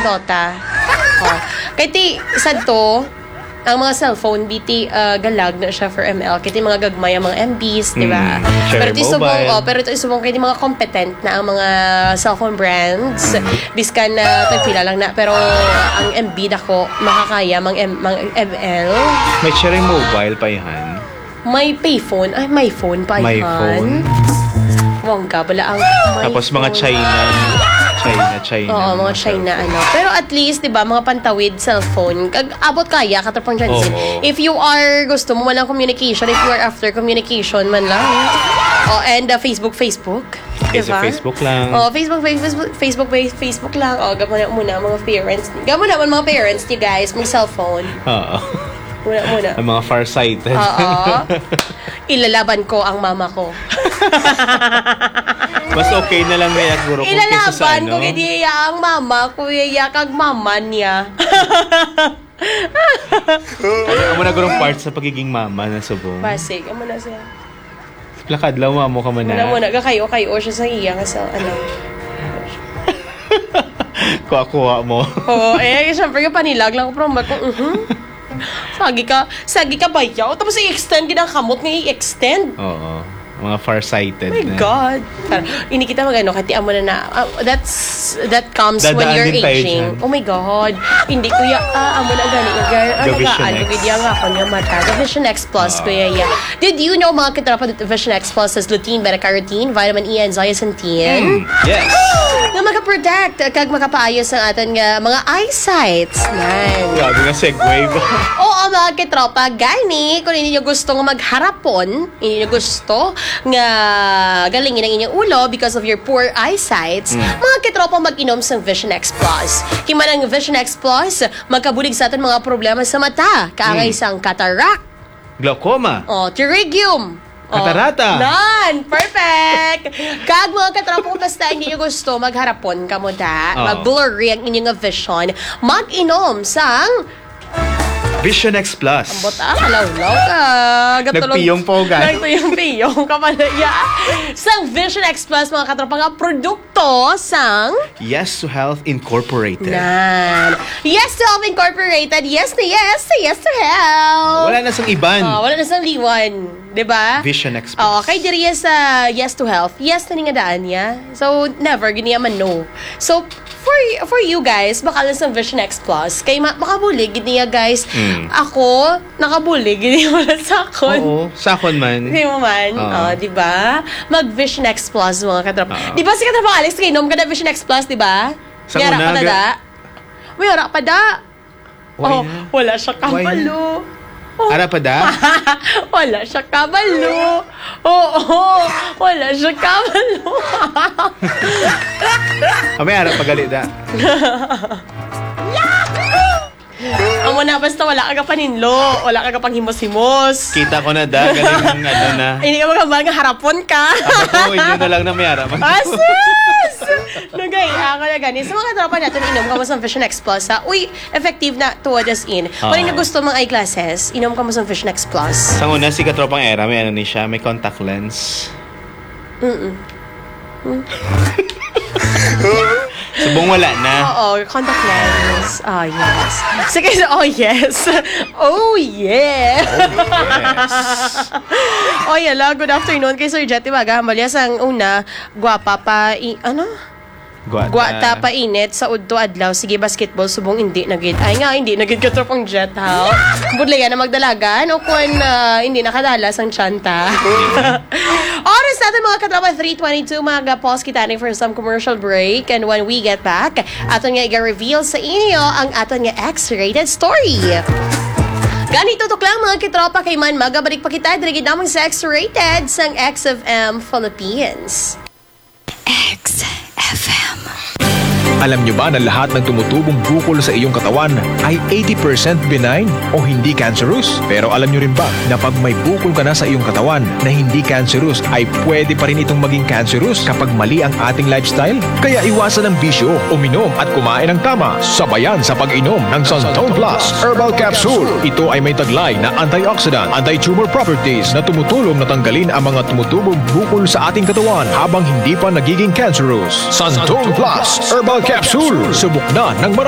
shota. Oh. Kaya ti, sad to, ang mga cellphone, biti galag na siya for ML. Kaya ti mga gagmay, ang mga MBs, di ba? Pero ito isubong, kaya ti mga competent na ang mga cellphone brands. Biskan na tagpila lang na. Pero ang MB dako, makakaya, mga ML. May sharing mobile pa yan. May payphone. Ay, may phone pa yan. May phone. Wongga, wala ang tapos mga China. Oo, mga China, ano. Pero at least, di ba, mga pantawid cellphone, abot kaya, katapang dyan. If you are, gusto mo, walang communication, if you are after communication man lang. Oh, and Facebook. Diba? Facebook lang. Oh, Facebook lang. Oh, gamon na muna mga parents. Gamon naman mga parents niyo, guys, may cellphone. Oo. Muna. Ang mga farsighted. Oo. Ilalaban ko ang mama ko. Mas okay na lang kaya siguro kung kesa sa Ilalaban ko kaya ang mama ko, kaya kag mama niya. Amo na gurong part sa pagiging mama na subong. Basig, amo na siya. Lakad lang mo ka man na. Muna, kayo siya sa iya sa ano. Kuha mo. Oo, syempre yung panilag lang ko promo ko. Sagi ka bayaw. Tapos i-extend ginang kamot nga i-extend. Oo. Mga farsighted. Oh my God. Ini kita magano kati amo na that comes when you're aging. Oh my God. Hindi ko amo na gani ano gidi nga ako nga mata. The Vision X Plus kuya ya. Did you know mga katrapa that the Vision X Plus has lutein, beta-carotene, vitamin E, and zeaxanthin? Yes. Nga maka-protect kag makapaayos ang aton nga mga eyesights. Nan. Grabe nga segue ba? Oo, mga katropa, gani kung hindi nyo gusto nga magharapon, hindi nyo gusto nga galingin ang inyong ulo because of your poor eyesight, mga katropa mag-inom sa Vision X Plus. Himan ang Vision X Plus, magkabulig sa atin mga problema sa mata, kaangay isang cataract, glaucoma, pterygium, katarata. Perfect! Kag mga katropa kung basta hindi nyo gusto magharapon kamuta, mag-blurry ang inyong vision, mag-inom sang Vision X Plus. Ambot alaw-law ka. Nagpiyong po, guys. Nagpiyong ka pala. Sang Vision X Plus, mga katropa nga, produkto sang Yes to Health Incorporated. Nan. Yes to Health Incorporated. Yes to health. Wala na sang iban. Wala na sang liwan. Diba? Vision X Plus. Kay diri sa Yes to Health, yes na nga daan niya. So, never, giniyaman no. So, for you guys, baka lang sa Vision X Plus, kay makabulig, giniya guys. Ako, nakabulig, giniya mo lang sakon. Oo, sakon man. Hindi mo man. Diba? Mag-Vision X Plus, mga katrapa. Diba si katrapa Alex, kay nom ka na Vision X Plus, diba? Sa una, may harap pa da. Wala siya kabalo. Ara pa da? Wala siya kabalo. Oo, wala siya kabalo. May ara pa gali da. Amo na, basta wala ka paninlo. Wala ka pang himos-himos. Kita ko na da, galing na. Hindi ka magkabal nga harapon ka. Ako, inyo na lang na may ara. Asus! Nagay, ako na gani. Sa mga tropa natin, inom ka mo sa Vision X Plus, ha? Uy, effective na tuwad as in. Kung na gusto mga eyeglasses, inom ka mo sa Vision X Plus. Sa una, si katropang era, may ano ni siya, may contact lens. Subong wala na. Oo, contact lens. Yes. Sige, yes. Oh, yeah. Yala, good afternoon kay Sir Jetty Baga. Malias ang una, gwapa pa, Gwata pa init sa udto adlaw. Sige, basketball subong hindi nagid. Ay nga, hindi nagid ka tropang jet, ha? Budlayan na magdalagan o kung hindi nakadalas ang tsanta. Oras natin mga katropa, 3:22. Mag-pause kita for some commercial break. And when we get back, aton nga i-reveal sa inyo ang aton nga X-rated story. Ganito tok lang mga kitropa kay man magabalik pa kita dirigid namang sa X-rated sang XFM Philippines. XFM. Alam nyo ba na lahat ng tumutubong bukol sa iyong katawan ay 80% benign o hindi cancerous? Pero alam nyo rin ba na pag may bukol ka na sa iyong katawan na hindi cancerous ay pwede pa rin itong maging cancerous kapag mali ang ating lifestyle? Kaya iwasan ang bisyo, uminom at kumain ng tama, sabayan sa pag-inom ng Santon Plus Herbal Capsule. Ito ay may taglay na antioxidant, anti-tumor properties na tumutulong na tanggalin ang mga tumutubong bukol sa ating katawan habang hindi pa nagiging cancerous. Santon Plus Herbal Capsule. Subok na ng